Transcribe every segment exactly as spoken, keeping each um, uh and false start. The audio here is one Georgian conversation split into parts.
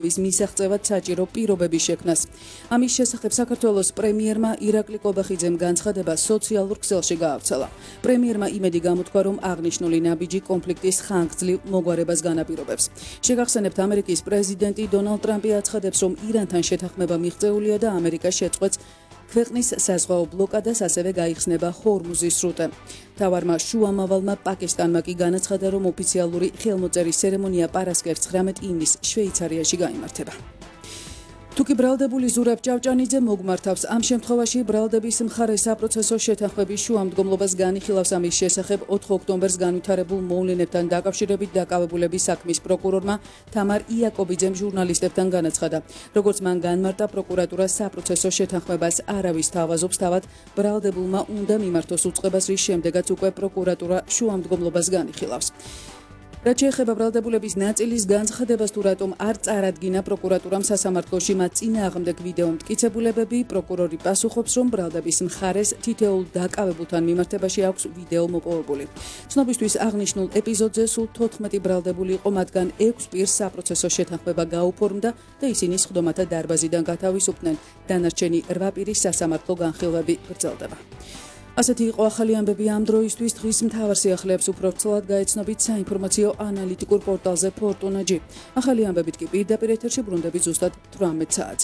ვის მისაღწევად საჭირო პირობების შექმნას. ამის შესახებ საქართველოს პრემიერმა ირაკლი კობახიძემ განცხადება სოციალურ ქსელში გაავრცელა. პრემიერმა იმედი გამოთქვა, რომ აღნიშნული ნაბიჯი კონფლიქტის ხანგრძლივ მოგვარებას განაპირობებს. შეგახსენებთ, ამერიკის პრეზიდენტი დონალდ ტრამპი აცხადებს, რომ ირანთან შეთანხმება მიღწეულია და ამერიკა შეწყვეტს ქვეყნის საზღვაო ბლოკადას, ასევე გაიხსნება ჰორმუზის სრუტე. მთავარმა შუამავალმა პაკისტანმა კი განაცხადა, რომ ოფიციალური ხელმოწერის ცერემონია პარასკევს ცხრამეტ ივნისს შვეიცარიაში გაიმართება. თუკი ბრალდებული ზურაბ ჭავჭანიძე მოგმართავს, ამ შემთხვევაში ბრალდების მხარე საპროცესო შეთანხმების შუამდგომლობას განიხილავს. ამის შესახებ ოთხ ოქტომბერს განვითარებულ მოვლენებთან დაკავშირებით დაკავებულების საქმის პროკურორმა თამარ იაკობიძემ ჟურნალისტებთან განაცხადა. როგორც მან განმარტა, პროკურატურა საპროცესო შეთანხმებას არავის თავაზობს, თავად ბრალდებულმა უნდა მიმართოს უწყებას, რის შემდეგაც უკვე პროკურატურა შუამდგომლობას განიხილავს. რაც შეეხება ბრალდებულების ნაწილის განცხადებას, თუ რატომ არ წარადგინა პროკურატურამ სასამართლოში მათ წინააღმდეგ ვიდეო მტკიცებულებები, პროკურორი პასუხობს, რომ ბრალდების მხარეს თითოეულ დაკავებულთან მიმართებაში აქვს ვიდეო მოპოვებული. ცნობისთვის აღნიშნულ ეპიზოდზე სულ თოთხმეტი ბრალდებული იყო, მათგან ექვს პირს საპროცესო შეთანხმება გაუფორმდა და ისინი სხდომათა დარბაზიდან გათავისუფლდნენ. დანარჩენი რვა პირის სასამართლო განხილვები გრძელდება. ასეთი იყო ახალი ამბები ამ დროისთვის. დღის მთავარ სიახლეებს უფრო ვრცლად გაეცნობით საინფორმაციო ანალიტიკურ პორტალზე ფორტუნაჯი. ახალი ამბებით კი პირდაპირ ეთერში ბრუნდებით ზუსტად თვრამეტ საათზე.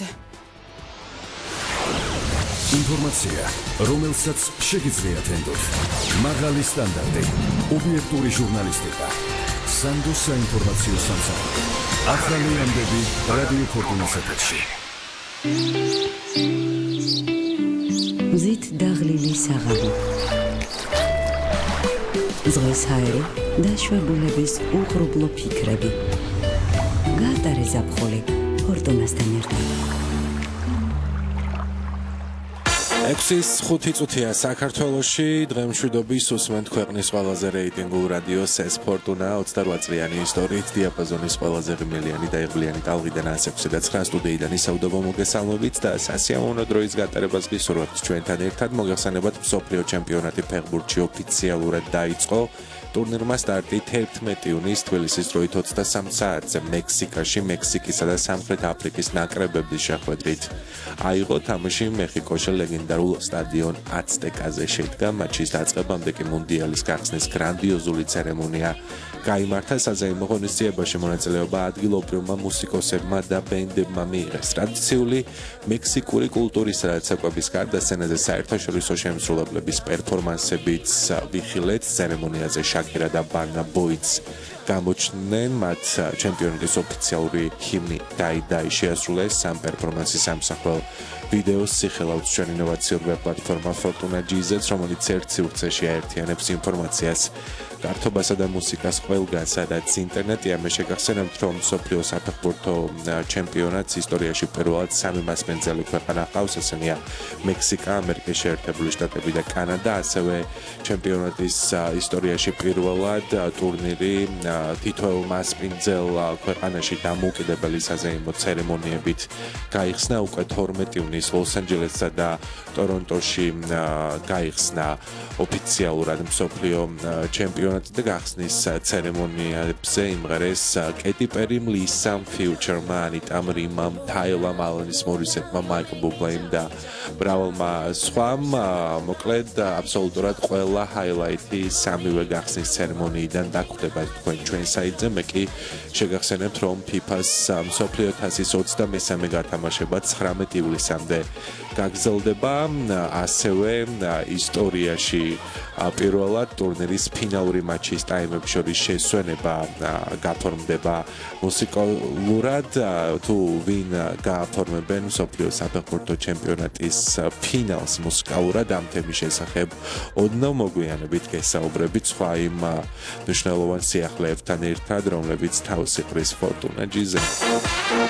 ინფორმაცია, რომელსაც შეგიძლიათ ენდოთ. მაღალი სტანდარტი, ობიექტური ჟურნალისტიკა. სანდოს საინფორმაციო სამსახური. ახალი ამბები რადიო ფორტუნას ეთერში. მზით დაღლილი საღამო, ზღვის ჰაერი და შვებულების უღრუბლო ფიქრები. გაატარე ზაფხული ფორტუნასთან ერთად. ექვსის ხუთი წუთია საქართველოში. დღემშვიდობის უსმენთ ქვეყნის ყველაზე რეიტინგულ რადიოს ეს ფორტუნა ოცდარვა წლიანი ისტორიით დიაპაზონის ყველაზე ღიმილიანი და იღბლიანი ტალღიდან ას ექვსი და ცხრა სტუდიიდან ისაუდებო მოგესალმებით და სასიამოვნო დროის გატარებას გისურვებთ ჩვენთან ერთად. მოგეხსენებათ, მსოფლიო ჩემპიონატი ფეხბურთში ოფიციალურად დაიწყო. ტურნირმა სტარტი თერთმეტი ივნისს თბილისის დროით ოცდასამ საათზე მექსიკაში მექსიკისა და სამხრეთ აფრიკის ნაკრებების შეხვედრით აიღო თამაში მეხიკოში ლეგენდარულ სტადიონ აცტეკაზე. შედგა მატჩის დაწყებამდე კი მუნდიალის გახსნის გრანდიოზული ცერემონია გაიმართა. საზეიმო ღონისძიებაში მონაწილეობა ადგილობრივმა მუსიკოსებმა და ბენდებმა მიიღეს. ტრადიციული მექსიკური კულტურისა და ცეკვების გარდა სცენაზე საერთაშორისო შემსრულებლების პერფორმანსებიც ვიხილეთ. ცერემონიაზე შაკირა და ბარნა ბოიც გამოჩნდნენ. მათ ჩემპიონატის ოფიციალური ჰიმნი დაი დაი შეასრულეს. სამ პერფორმანსის სამსახურელ ვიდეოს სიხელავთ ჩვენ ინოვაციურ პლატფორმა Fortuna ჯი-ზეტ, რომელიც ერთ სივრცეში აერთიანებს ინფორმაციას, გართობასა და მუსიკას ყველგან, სადაც ინტერნეტია. მე შეგახსენებთ, რომ მსოფლიო საფეხბურთო ჩემპიონატს ისტორიაში პირველად სამი მასპინძელი ქვეყანა ჰყავს, ესენია მექსიკა, ამერიკის შეერთებული შტატები და კანადა. ასევე ჩემპიონატის ისტორიაში პირველად ტურნირი თითოეულ მასპინძელ ქვეყანაში დამოუკიდებელი საზეიმო ცერემონიებით გაიხსნა. უკვე თორმეტი ივნისს ლოს-ანჯელესსა და ტორონტოში გაიხსნა ოფიციალურად მსოფლიო ჩემპიონატი და გახსნის ცერემონიებზე იმღერეს კეტი პერიმ, ლისამ, ფიუჩერმა, ანიტამ, რიმამ, თაილამ, ალანის მორისეტმა, მაიკლ ბუბლეიმ და მრავალმა სხვამ. მოკლედ აბსოლუტურად ყველა ჰაილაითი სამივე გახსნის ცერემონიიდან დაგვხვდება თქვენ ჩვენ საიტზე. მე კი შეგახსენებთ, რომ ფიფას მსოფლიო თასის ოცდამესამე გათამაშება ცხრამეტ ივლისამდე გაგრძელდება. ასევე ისტორიაში პირველად ტურნირის ფინალური მატჩის ტაიმებს შორის შესვენება გაფორმდება მუსიკალურად. თუ ვინ გააფორმებენ მსოფლიო საფეხბურთო ჩემპიონატის ფინალს მუსიკალურად, ამ თემის შესახებ ოდნავ მოგვიანებით გესაუბრებით სხვა იმ მნიშვნელოვან სიახლეებთან ერთად, რომლებიც თავს იყრის Fortuna ჯი-ზე.